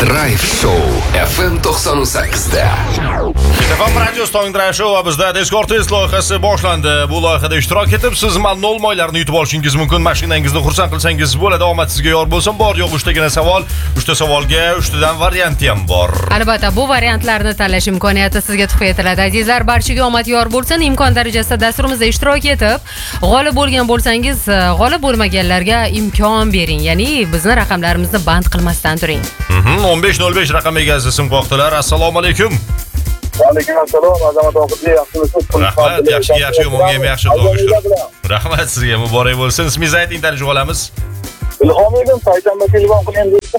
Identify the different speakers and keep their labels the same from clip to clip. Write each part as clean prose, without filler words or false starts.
Speaker 1: Drive Show FM 98'da.
Speaker 2: Telefon radio Stong Drive Show va bizda Discord test loyihasi boshlandi. Bu loyihada ishtirok etib, siz mamnun moylarni yutib olishingiz mumkin. Mashinangizni xursand qilsangiz bo'ladi. Omad sizga yor bo'lsin. Bor yo'q 3 tagina savol. 3 ta savolga 3 tadan varianti ham bor.
Speaker 3: Albatta, bu variantlarni tanlash imkoniyati sizga tuhfa etiladi. Azizlar, barchaga omad yor bo'lsin. Imkon darajasida dasturimizda ishtirok etib, g'olib bo'lgan bo'lsangiz, g'olib bo'lmaganlarga imkon bering. Ya'ni bizni raqamlarimizni band qilmasdan turing.
Speaker 2: 1505 raqam egasi sim qoqdilar. Assalomu alaykum.
Speaker 4: Va alaykum assalom. Azamat Oqibli, yaxshimisiz?
Speaker 2: Rahmat, yaxshi, yomonga ham yaxshi qo'yishdi. Rahmat sizga, muborak bo'lsin. Ismingizni ayting, tanishib olamiz.
Speaker 4: Ilhom edim, payshanba telefon qiling deydi.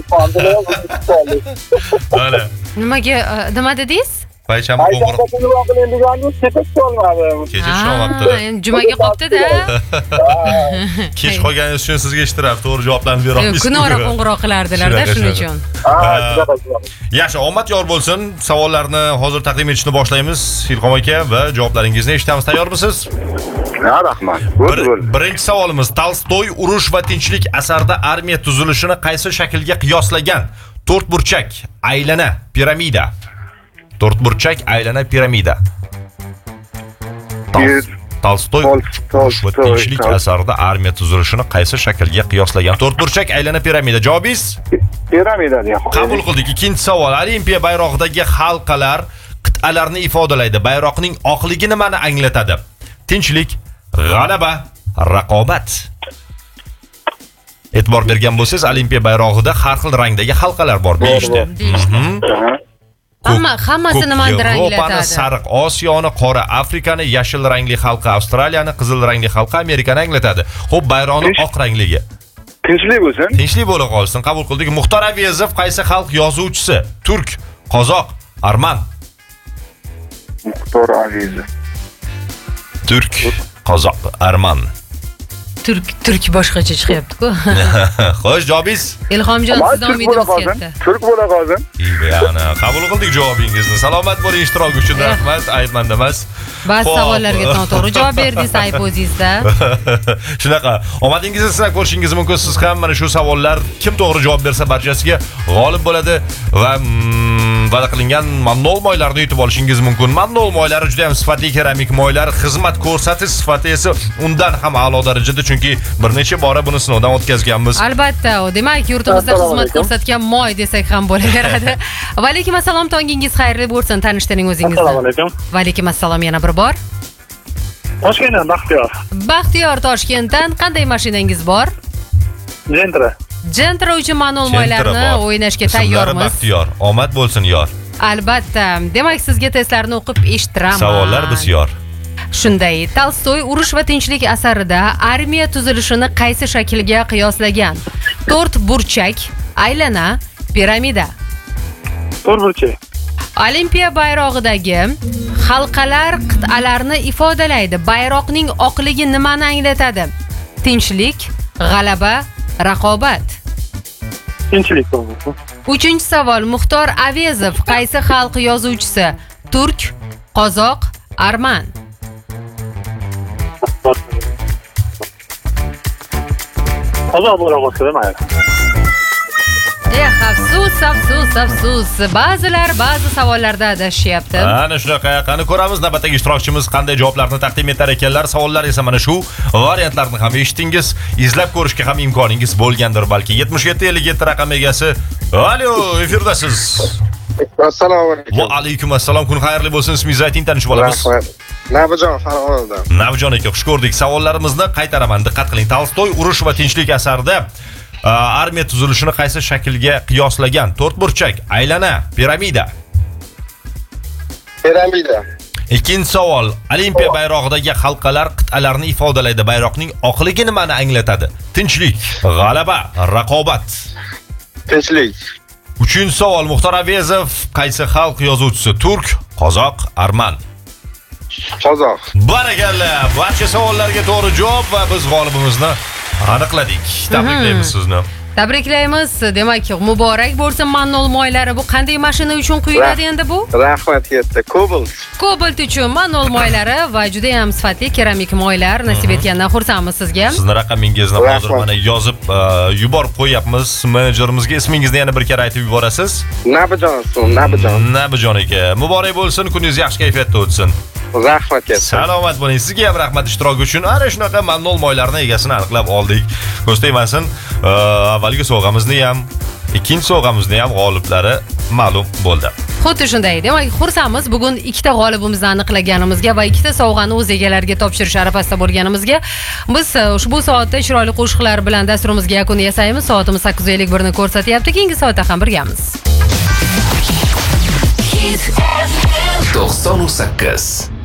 Speaker 2: Mana.
Speaker 3: Nima dedingiz?
Speaker 2: Payshanba qo'ng'iroq.
Speaker 4: Telefon qiling deganingiz ketib qolmadi.
Speaker 2: Kecha shovapti.
Speaker 3: Endi jumaga qolibdi-da.
Speaker 2: Kech qolganingiz uchun sizga ishtirab to'g'ri javoblarni bera olmaysiz.
Speaker 3: Kunora qo'ng'iroq qilardilar-da, shuning uchun.
Speaker 2: Yaxshi, omad yor bo'lsin. Savollarni hozir taqdim etishni boshlaymiz. Ilhom aka va javoblaringizni eshitamiz. Tayyormisiz?
Speaker 4: Ha, rahmat.
Speaker 2: Birinchi savolimiz: Tolstoy Urush va tinchlik asarida armiya tuzilishini qaysi shaklga qiyoslagan? To'rtburchak, aylana, piramida. To'rtburchak, aylana, piramida. Tolstoy Urush va tinchlik asarida armiya tuzilishini qaysi shaklga qiyoslagan? To'rtburchak, aylana, piramida. Javobingiz?
Speaker 4: Piramida deya
Speaker 2: qabul qildik. Ikkinchi savol: Olimpiya bayrog'idagi halqalar qit'alarni ifodalaydi. Bayroqning oqligi nimani anglatadi? Tinchlik, g'alaba, raqobat. E'tibor bergan bo'lsangiz, Olimpiya bayrog'ida har xil rangdagi halqalar bor, deyishdi.
Speaker 3: Hammasi nimani anglatadi?
Speaker 2: Sariq Osiyoni, qora Afrikani, yashil rangli halqa Avstraliyani, qizil rangli halqa Amerikani anglatadi. Xo'p, bayroqning oq rangligi.
Speaker 4: Tinchlik bo'lsin.
Speaker 2: Tinchlik bo'la qolsin. Qabul qildik. Muxtor Avezov qaysi xalq yozuvchisi? Turk, qozoq, arman.
Speaker 4: Muxtor Avezov.
Speaker 2: Turk, qozoq, arman.
Speaker 3: Turk boshqacha chiqyapti-ku.
Speaker 2: Xo'sh, javobingiz?
Speaker 3: Ilhomjon, sizdan umidimiz katta.
Speaker 4: Turk bo'la qolsin.
Speaker 2: Yana qabul qildik javobingizni. Salomat bo'ling, ishtirok uchun rahmat. Aytmanda emas.
Speaker 3: Ba'zi savollarga to'g'ri javob berdingiz, ayb o'zingizda.
Speaker 2: Shunaqa. Omadingizni sinab ko'rishingiz mumkin. Siz ham mana shu savollar kim to'g'ri javob bersa barchasiga g'olib bo'ladi va va'da qilingan mamnun moylarni yutib olishingiz mumkin. Mamnun moylari juda ham sifatli keramik moylar, xizmat ko'rsatish sifati esa undan ham a'lo darajada, chunki bir necha bora buni sinovdan o'tkazganmiz.
Speaker 3: Albatta, demak, yurtimizda xizmat ko'rsatgan moy desak ham bo'laveradi. Va alaykum assalom, tongingiz xayrli bo'lsin. Tanishtiring o'zingizni.
Speaker 4: Assalomu alaykum.
Speaker 3: Va alaykum assalom yana bir bor.
Speaker 4: Toshkentdan Baxtiyor.
Speaker 3: Baxtiyor, Toshkentdan qanday mashinangiz bor? Gentra uchun ma'lum moylarni o'ynashga tayyormiz.
Speaker 2: Baxtiyor, omad bo'lsin yor.
Speaker 3: Albatta. Demak, sizga testlarni o'qib eshittiraman.
Speaker 2: Savollar bisyor.
Speaker 3: Shunday, Tolstoy Urush va tinchlik asarida armiya tuzilishini qaysi shaklga qiyoslagan? To'rt burchak, aylana, piramida.
Speaker 4: To'rt burchak.
Speaker 3: Olimpiya bayrog'idagi halqalar qit'alarni ifodalaydi. Bayroqning oqligi nimani anglatadi? Tinchlik, g'alaba, raqobat.
Speaker 4: Tinchlik bo'lsin.
Speaker 3: Uchinchi savol: Muxtor Avezov qaysi xalq yozuvchisi? Turk, qozoq, arman.
Speaker 4: Qozoq bo'la qolsin, mayli.
Speaker 3: Afsus. Ba'zilar ba'zi savollarda adashyapti.
Speaker 2: Ana shunaqa. Qani ko'ramiz navbatdagi ishtirokchimiz qanday javoblarni taqdim etar ekanlar. Savollar esa mana shu. Variantlarni ham eshitdingiz, izlab ko'rishga ham imkoningiz bo'lgandir balki. 7757 raqam egasi. Alo, efirdasiz.
Speaker 4: Assalomu alaykum.
Speaker 2: Va alaykum assalom. Kun xayrli bo'lsin. Ismingizni ayting, tanishib olamiz.
Speaker 4: Navjon Farg'onadan.
Speaker 2: Navjon aka, xush ko'rdik. Savollarimizni qaytaraman. Diqqat qiling. Tolstoy Urush va tinchlik asarida armiya tuzilishini qaysi shaklga qiyoslagan? To'rtburchak, aylana, piramida.
Speaker 4: Piramida.
Speaker 2: Ikkinchi savol: Olimpiya bayrog'idagi halqalar qit'alarni ifodalaydi. Bayroqning oqligi nimani anglatadi? Tinchlik, g'alaba, raqobat.
Speaker 4: Tinchlik.
Speaker 2: Uchinchi savol: Muxtor Avezov qaysi xalq yozuvchisi? Turk, qozoq, arman.
Speaker 4: Qozoq.
Speaker 2: Barakalla. Barcha savollarga to'g'ri javob va biz g'olibimizni aniqladik. Tabriklaymiz sizni.
Speaker 3: Tabriklaymiz. Demak, muborak bo'lsin Mannol moylari. Bu qanday mashina uchun quyiladi endi bu?
Speaker 5: Rahmat katta.
Speaker 3: Cobalt uchun Mannol moylari va juda ham sifatli keramik moylar nasib etgandan xursandmiz sizga.
Speaker 2: Sizni raqamingizni hozir mana yozib yuborib qo'yapmiz. Menejerimizga ismingizni yana bir kar aytib yuborasiz. Nabijon aka. Muborak bo'lsin, kuningiz yaxshi kayfiyatda o'tsin.
Speaker 5: Rahmat katta.
Speaker 2: Salomat bo'ling. Sizga ham rahmat ishtirok uchun. Ana shunaqa Mannol moylarini egasini aniqlab oldik. Ko'z tegmasin, avvalgi sovg'amizni ham, ikkinchi sovg'amizni ham g'oliblari ma'lum bo'ldi.
Speaker 3: Xuddi shunday. Demak, xursandmiz bugun ikkita g'olibimizni aniqlaganimizga va ikkita sovg'ani o'z egalariga topshirish arafasida bo'lganimizga. Biz ushbu soatda chiroyli qo'shiqlar bilan dasturimizga yakun yasaymiz. Soatimiz 8:51 ni ko'rsatyapti. Keyingi soatda ham birgamiz.
Speaker 1: 98